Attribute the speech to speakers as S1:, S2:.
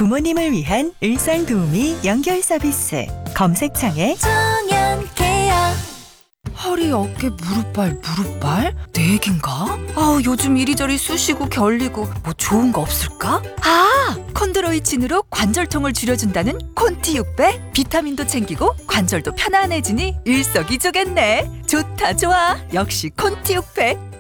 S1: 부모님을 위한 일상도우미 연결 서비스. 검색창에
S2: 정연케어.
S3: 허리, 어깨, 무릎발? 내 얘긴가? 요즘 이리저리 쑤시고 결리고 뭐 좋은 거 없을까? 콘드로이친으로 관절통을 줄여준다는 콘티 6배. 비타민도 챙기고 관절도 편안해지니 일석이조겠네. 좋다, 좋아. 역시 콘티 6배.